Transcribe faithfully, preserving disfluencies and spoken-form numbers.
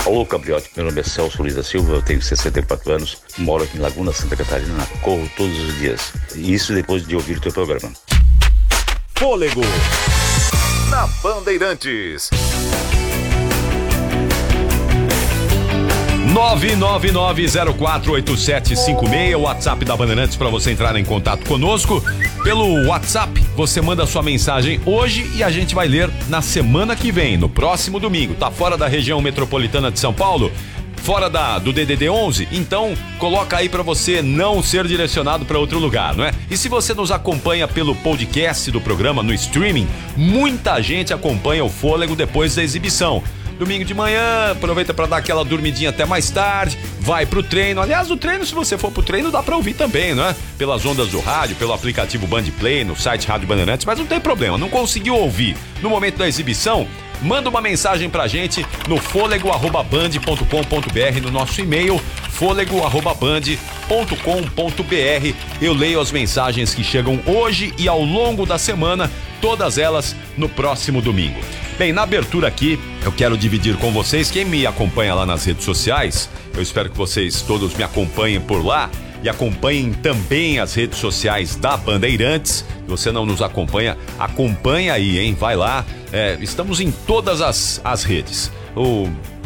Alô, Cabriotti, meu nome é Celso Luiz da Silva, eu tenho sessenta e quatro anos, moro aqui em Laguna, Santa Catarina, corro todos os dias. Isso depois de ouvir o teu programa. Fôlego na Bandeirantes. nove nove nove zero quatro oito sete cinco seis, o WhatsApp da Bandeirantes para você entrar em contato conosco. Pelo WhatsApp, você manda sua mensagem hoje e a gente vai ler na semana que vem, no próximo domingo. Tá fora da região metropolitana de São Paulo? Fora da, do D D D onze? Então, coloca aí para você não ser direcionado para outro lugar, não é? E se você nos acompanha pelo podcast do programa, no streaming, muita gente acompanha o Fôlego depois da exibição. Domingo de manhã, aproveita para dar aquela dormidinha até mais tarde, vai pro treino. Aliás, o treino, se você for pro treino, dá para ouvir também, não é? Pelas ondas do rádio, pelo aplicativo Bandplay, no site Rádio Bandeirantes, mas não tem problema, não conseguiu ouvir no momento da exibição? Manda uma mensagem pra gente no fôlego arroba band ponto com ponto br, no nosso e-mail fôlego arroba band ponto com ponto br. Eu leio as mensagens que chegam hoje e ao longo da semana, todas elas no próximo domingo. Bem, na abertura aqui, eu quero dividir com vocês, quem me acompanha lá nas redes sociais, eu espero que vocês todos me acompanhem por lá e acompanhem também as redes sociais da Bandeirantes. Se você não nos acompanha, acompanha aí, hein? Vai lá, é, estamos em todas as, as redes. O